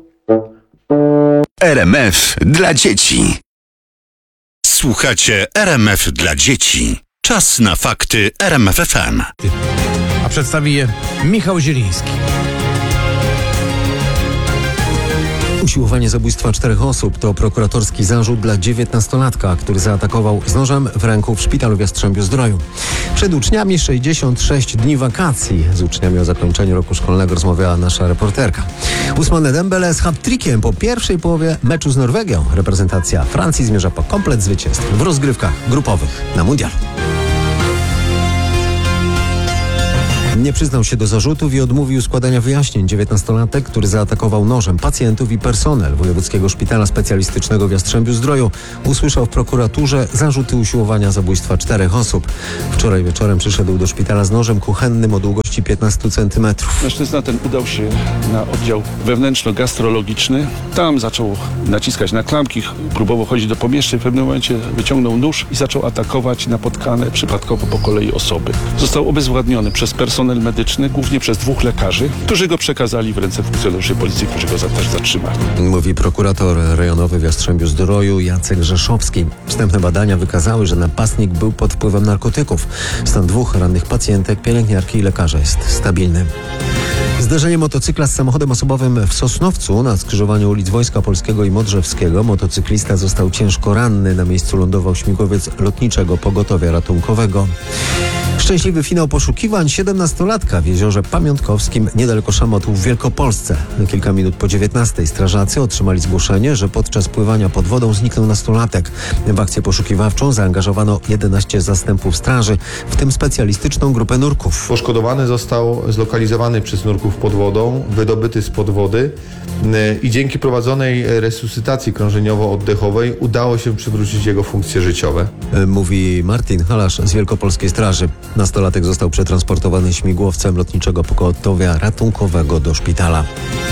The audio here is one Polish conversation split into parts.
RMF dla dzieci. Słuchacie RMF dla dzieci. Czas na fakty RMF FM. A przedstawi je Michał Zieliński. Usiłowanie zabójstwa 4 osób to prokuratorski zarzut dla 19-latka, który zaatakował z nożem w ręku w szpitalu w Jastrzębiu-Zdroju. Przed uczniami 66 dni wakacji. Z uczniami o zakończeniu roku szkolnego rozmawiała nasza reporterka. Ousmane Dembele z hat-trickiem po pierwszej połowie meczu z Norwegią. Reprezentacja Francji zmierza po komplet zwycięstw w rozgrywkach grupowych na mundialu. Nie przyznał się do zarzutów i odmówił składania wyjaśnień 19-latek, który zaatakował nożem pacjentów i personel Wojewódzkiego Szpitala Specjalistycznego w Jastrzębiu-Zdroju. Usłyszał w prokuraturze zarzuty usiłowania zabójstwa 4 osób. Wczoraj wieczorem przyszedł do szpitala z nożem kuchennym o długości 15 cm. Mężczyzna ten udał się na oddział wewnętrzno-gastrologiczny. Tam zaczął naciskać na klamki, próbował chodzić do pomieszczeń. W pewnym momencie wyciągnął nóż i zaczął atakować napotkane przypadkowo po kolei osoby. Został obezwładniony przez personel medyczny, głównie przez 2 lekarzy, którzy go przekazali w ręce funkcjonariuszy policji, którzy go też zatrzymali. Mówi prokurator rejonowy w Jastrzębiu-Zdroju Jacek Rzeszowski. Wstępne badania wykazały, że napastnik był pod wpływem narkotyków. Stan 2 rannych pacjentek, pielęgniarki i lekarza jest stabilny. Zderzenie motocykla z samochodem osobowym w Sosnowcu na skrzyżowaniu ulic Wojska Polskiego i Modrzewskiego. Motocyklista został ciężko ranny. Na miejscu lądował śmigłowiec lotniczego pogotowia ratunkowego. Szczęśliwy finał poszukiwań 17-latka w jeziorze Pamiątkowskim niedaleko Szamotu w Wielkopolsce. Na kilka minut po 19 strażacy otrzymali zgłoszenie, że podczas pływania pod wodą zniknął nastolatek. W akcję poszukiwawczą zaangażowano 11 zastępów straży, w tym specjalistyczną grupę nurków. Poszkodowany został zlokalizowany przez nurków pod wodą, wydobyty spod wody i dzięki prowadzonej resuscytacji krążeniowo-oddechowej udało się przywrócić jego funkcje życiowe. Mówi Martin Halasz z Wielkopolskiej Straży. Nastolatek został przetransportowany śmigłowcem lotniczego pogotowia ratunkowego do szpitala.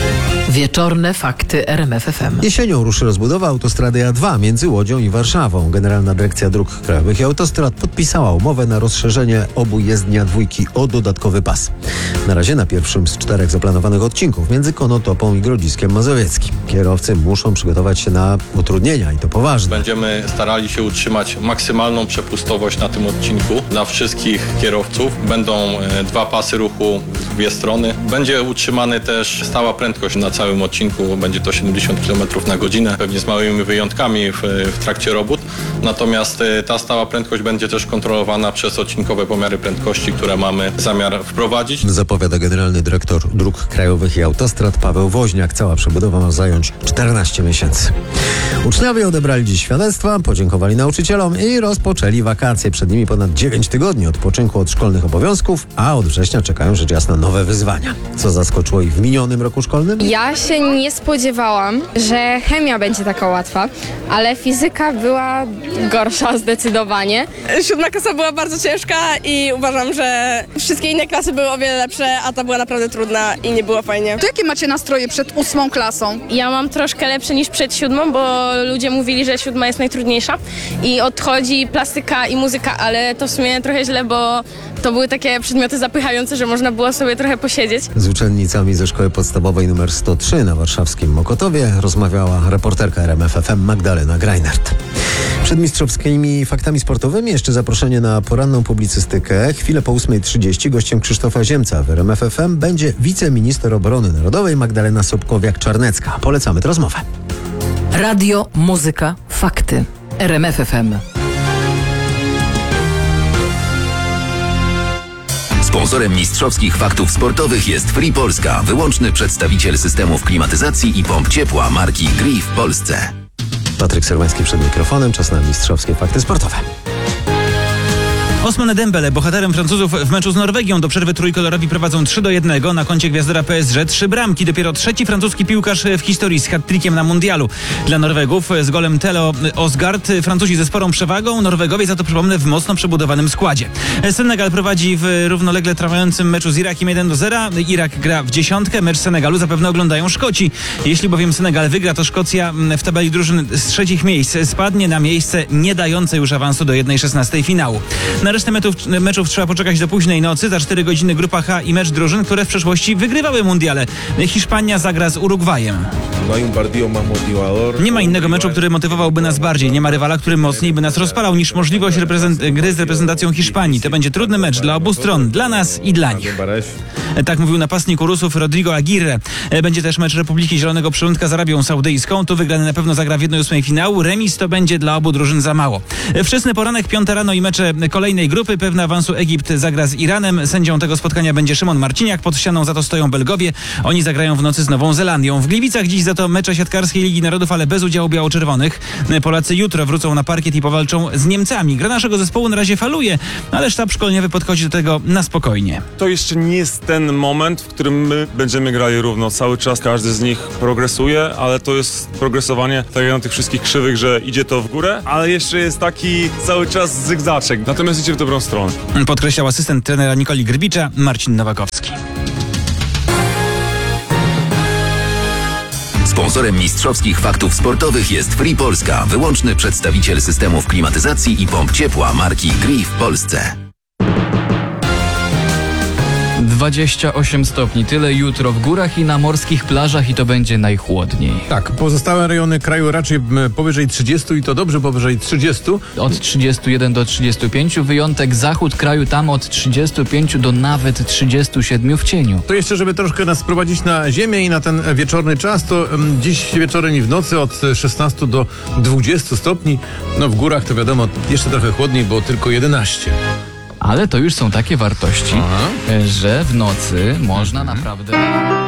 Wieczorne fakty RMF FM. Jesienią ruszy rozbudowa autostrady A2 między Łodzią i Warszawą. Generalna Dyrekcja Dróg Krajowych i Autostrad podpisała umowę na rozszerzenie obu jezdni A2 o dodatkowy pas. Na razie na pierwszym z 4 zaplanowanych odcinków między Konotopą i Grodziskiem Mazowieckim. Kierowcy muszą przygotować się na utrudnienia i to poważne. Będziemy starali się utrzymać maksymalną przepustowość na tym odcinku dla wszystkich kierowców. Będą 2 pasy ruchu w 2 strony. Będzie utrzymany też stała prędkość na całym odcinku. Będzie to 70 km na godzinę, pewnie z małymi wyjątkami w trakcie robót. Natomiast ta stała prędkość będzie też kontrolowana przez odcinkowe pomiary prędkości, które mamy zamiar wprowadzić. Zapowiada generalny dyrektor Dróg Krajowych i Autostrad Paweł Woźniak. Cała przebudowa ma zająć 14 miesięcy. Uczniowie odebrali dziś świadectwa, podziękowali nauczycielom i rozpoczęli wakacje. Przed nimi ponad 9 tygodni odpoczynku od szkolnych obowiązków, a od września czekają rzecz jasna nowe wyzwania. Co zaskoczyło ich w minionym roku szkolnym? Ja się nie spodziewałam, że chemia będzie taka łatwa, ale fizyka była gorsza zdecydowanie. 7. klasa była bardzo ciężka i uważam, że wszystkie inne klasy były o wiele lepsze, a ta była naprawdę trudna i nie było fajnie. To jakie macie nastroje przed 8. klasą? Ja mam troszkę lepsze niż przed 7, bo ludzie mówili, że 7 jest najtrudniejsza i odchodzi plastyka i muzyka, ale to w sumie trochę źle, bo to były takie przedmioty zapychające, że można było sobie trochę posiedzieć. Z uczennicami ze szkoły podstawowej nr 103 na warszawskim Mokotowie rozmawiała reporterka RMF FM Magdalena Greinert. Przed mistrzowskimi faktami sportowymi jeszcze zaproszenie na poranną publicystykę. Chwilę po 8:30 gościem Krzysztofa Ziemca w RMF FM będzie wiceminister obrony narodowej Magdalena Sobkowiak-Czarnecka. Polecamy tę rozmowę. Radio, muzyka, fakty. RMF FM. Sponsorem mistrzowskich faktów sportowych jest Free Polska, wyłączny przedstawiciel systemów klimatyzacji i pomp ciepła marki Gree w Polsce. Patryk Serwański przed mikrofonem. Czas na mistrzowskie fakty sportowe. Ousmane Dembele, bohaterem Francuzów w meczu z Norwegią. Do przerwy trójkolorowi prowadzą 3-1. Na koncie gwiazdora PSG 3 bramki. Dopiero 3. francuski piłkarz w historii z hat-trickiem na mundialu. Dla Norwegów z golem Telo Osgard Francuzi ze sporą przewagą. Norwegowie za to, przypomnę, w mocno przebudowanym składzie. Senegal prowadzi w równolegle trwającym meczu z Irakiem 1-0. Irak gra w 10. Mecz Senegalu zapewne oglądają Szkoci. Jeśli bowiem Senegal wygra, to Szkocja w tabeli drużyn z 3 miejsc spadnie na miejsce nie dające już awansu do 1/16 finału. Na resztę meczów trzeba poczekać do późnej nocy. Za 4 godziny grupa H i mecz drużyn, które w przeszłości wygrywały mundiale. Hiszpania zagra z Urugwajem. Nie ma innego meczu, który motywowałby nas bardziej. Nie ma rywala, który mocniej by nas rozpalał niż możliwość gry z reprezentacją Hiszpanii. To będzie trudny mecz dla obu stron, dla nas i dla nich. Tak mówił napastnik Urusów Rodrigo Aguirre. Będzie też mecz Republiki Zielonego Przylądka z Arabią Saudyjską. Tu wygrany na pewno zagra w 1/8 finału. Remis to będzie dla obu drużyn za mało. Wczesny poranek, 5 rano i mecze kolejnej grupy. Pewny awansu Egipt zagra z Iranem. Sędzią tego spotkania będzie Szymon Marciniak. Pod ścianą za to stoją Belgowie. Oni zagrają w nocy z Nową Zelandią. W Gliwicach dziś za to mecze siatkarskiej Ligi Narodów, ale bez udziału biało-czerwonych. Polacy jutro wrócą na parkiet i powalczą z Niemcami. Gra naszego zespołu na razie faluje, ale sztab szkoleniowy podchodzi do tego na spokojnie. To jeszcze nie jest ten moment, w którym my będziemy grali równo. Cały czas każdy z nich progresuje, ale to jest progresowanie tak jak na tych wszystkich krzywych, że idzie to w górę, ale jeszcze jest taki cały czas zygzaczek. Natomiast idzie w dobrą stronę. Podkreślał asystent trenera Nikoli Grbicza Marcin Nowakowski. Sponsorem mistrzowskich faktów sportowych jest Free Polska, wyłączny przedstawiciel systemów klimatyzacji i pomp ciepła marki Gree w Polsce. 28 stopni, tyle jutro w górach i na morskich plażach i to będzie najchłodniej. Tak, pozostałe rejony kraju raczej powyżej 30 i to dobrze powyżej 30. Od 31 do 35, wyjątek zachód kraju, tam od 35 do nawet 37 w cieniu. To jeszcze, żeby troszkę nas sprowadzić na ziemię i na ten wieczorny czas, to dziś wieczorem i w nocy od 16 do 20 stopni. No w górach to wiadomo, jeszcze trochę chłodniej, bo tylko 11. Ale to już są takie wartości, że w nocy można naprawdę...